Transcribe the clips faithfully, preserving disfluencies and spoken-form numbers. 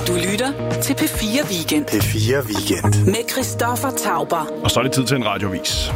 Du lytter til P fire Weekend. P fire Weekend. Med Christoffer Tauber. Og så er det tid til en radiovis.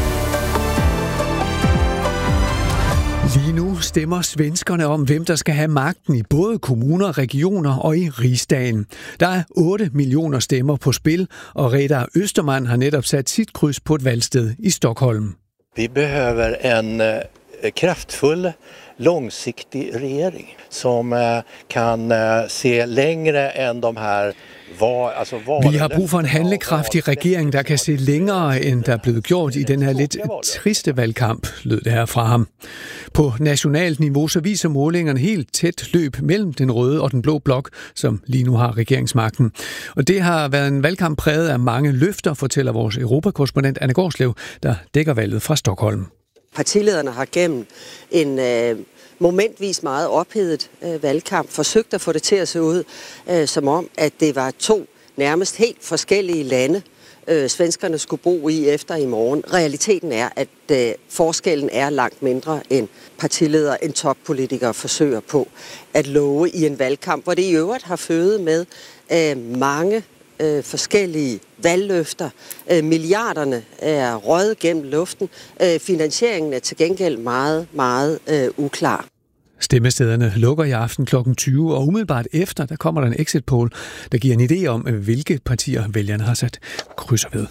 Lige nu stemmer svenskerne om, hvem der skal have magten i både kommuner, regioner og i rigsdagen. Der er otte millioner stemmer på spil, og Reda Österman har netop sat sit kryds på et valgsted i Stockholm. Vi behöver en uh, kraftfull, långsiktig regering som uh, kan uh, se längre än de här. Vi har brug for en handlekraftig regering, der kan se længere, end der er blevet gjort i den her lidt triste valgkamp, lød det her fra ham. På nationalt niveau så viser målingerne helt tæt løb mellem den røde og den blå blok, som lige nu har regeringsmagten. Og det har været en valgkamp præget af mange løfter, fortæller vores europakorrespondent Anne Gårdslev, der dækker valget fra Stockholm. Partilederne har gennem en øh, momentvis meget ophedet øh, valgkamp forsøgt at få det til at se ud, øh, som om, at det var to nærmest helt forskellige lande, øh, svenskerne skulle bo i efter i morgen. Realiteten er, at øh, forskellen er langt mindre, end partiledere, end toppolitikere forsøger på at love i en valgkamp, hvor det i øvrigt har fødet med øh, mange Øh, forskellige valgløfter. Øh, milliarderne er røget gennem luften. Øh, finansieringen er til gengæld meget, meget øh, uklar. Stemmestederne lukker i aften klokken tyve, og umiddelbart efter, der kommer der en exit poll, der giver en idé om, hvilke partier vælgerne har sat krydser ved.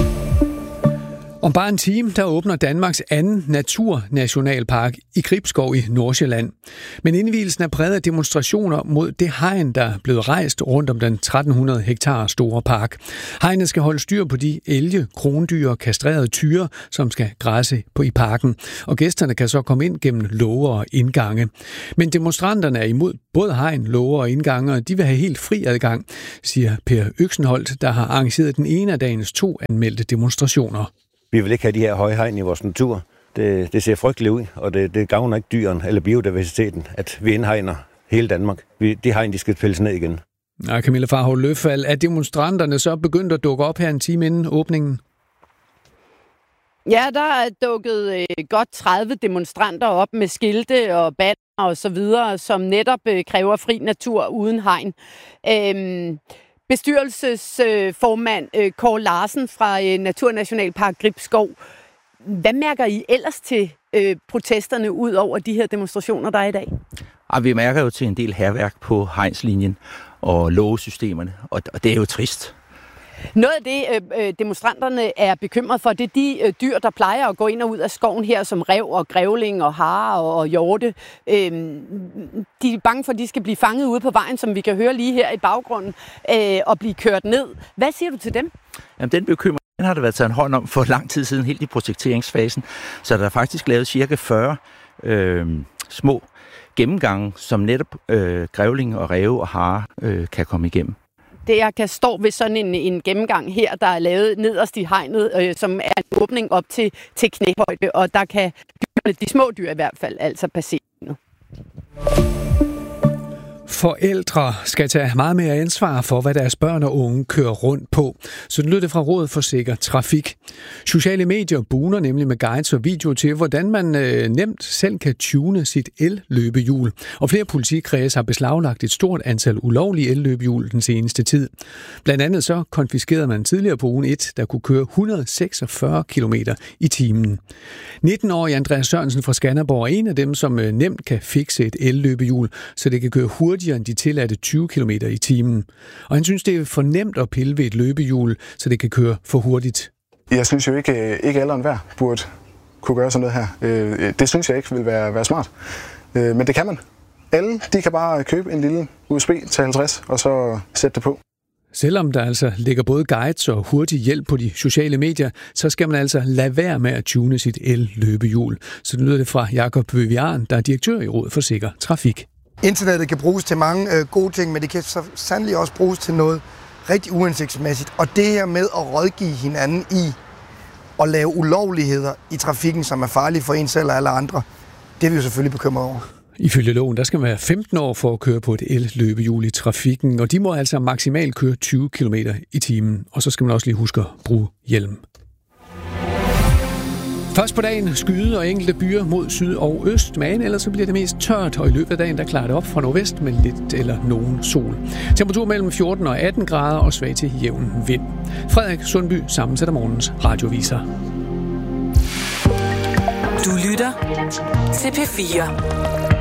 Om bare en time, der åbner Danmarks anden naturnationalpark i Gribskov i Nordsjælland. Men indvielsen er præget af demonstrationer mod det hegn, der er blevet rejst rundt om den tretten hundrede hektar store park. Hegnet skal holde styr på de elge, krondyr og kastrerede tyre, som skal græsse på i parken. Og gæsterne kan så komme ind gennem låger og indgange. Men demonstranterne er imod både hegn, låger og indgange, og de vil have helt fri adgang, siger Per Øksenholt, der har arrangeret den ene af dagens to anmeldte demonstrationer. Vi vil ikke have de her høje hegn i vores natur. Det, det ser frygteligt ud, og det, det gavner ikke dyren eller biodiversiteten, at vi indhegner hele Danmark. Vi, de hegn, de skal fældes ned igen. Ja, Camilla Farhov Løffald, er demonstranterne så begyndt at dukke op her en time inden åbningen? Ja, der er dukket øh, godt tredive demonstranter op med skilte og banner og så videre, som netop øh, kræver fri natur uden hegn. Øhm Bestyrelsesformand øh, Kåre Larsen fra øh, Naturnationalpark Gribskov. Hvad mærker I ellers til øh, protesterne ud over de her demonstrationer, der er i dag? Ja, vi mærker jo til en del hærværk på hegnslinjen og lågesystemerne, og, og det er jo trist. Noget af det, øh, demonstranterne er bekymret for, det er de øh, dyr, der plejer at gå ind og ud af skoven her, som ræv og grævling og hare og, og hjorte. Øh, de er bange for, at de skal blive fanget ude på vejen, som vi kan høre lige her i baggrunden, øh, og blive kørt ned. Hvad siger du til dem? Jamen, den bekymring den har der været taget en hånd om for lang tid siden, helt i projekteringsfasen. Så der er faktisk lavet cirka fyrre øh, små gennemgange, som netop øh, grævling og ræve og hare øh, kan komme igennem. Det jeg kan stå ved sådan en, en gennemgang her, der er lavet nederst i hegnet, øh, som er en åbning op til, til knæhøjde, og der kan dyrene, de små dyr i hvert fald, altså passere nu. Forældre skal tage meget mere ansvar for, hvad deres børn og unge kører rundt på. Så det lyder det fra Rådet for Sikker Trafik. Sociale medier buner nemlig med guides og video til, hvordan man øh, nemt selv kan tune sit el-løbehjul. Og flere politikredse har beslaglagt et stort antal ulovlige el-løbehjul den seneste tid. Blandt andet så konfiskerede man tidligere på ugen et, der kunne køre et hundrede og seksogfyrre kilometer i timen. nitten-årige Andreas Sørensen fra Skanderborg er en af dem, som øh, nemt kan fikse et el-løbehjul, så det kan køre hurtigt end de tilladte tyve kilometer i timen. Og han synes, det er for nemt at pille ved et løbehjul, så det kan køre for hurtigt. Jeg synes jo ikke, ikke alle og enhver burde kunne gøre sådan noget her. Det synes jeg ikke vil være, være smart. Men det kan man. Alle de kan bare købe en lille U S B til halvtreds og så sætte det på. Selvom der altså ligger både guides og hurtig hjælp på de sociale medier, så skal man altså lade være med at tune sit el-løbehjul. Så det lyder det fra Jakob Vivian, der er direktør i Rådet for Sikker Trafik. Internettet kan bruges til mange øh, gode ting, men det kan så sandelig også bruges til noget rigtig uhensigtsmæssigt. Og det her med at rådgive hinanden i at lave ulovligheder i trafikken, som er farlige for en selv og alle andre, det er vi jo selvfølgelig bekymret over. Ifølge loven, der skal man være femten år for at køre på et el-løbehjul i trafikken, og de må altså maksimalt køre tyve kilometer i timen. Og så skal man også lige huske at bruge hjelm. Først på dagen skyde og enkelte byer mod syd og øst, men ellers så bliver det mest tørt, og i løbet af dagen der klarer det op fra nordvest med lidt eller nogen sol. Temperatur mellem fjorten og atten grader og svag til jævn vind. Frederik Sundby sammensætter morgens radioviser. Du lytter til P fire.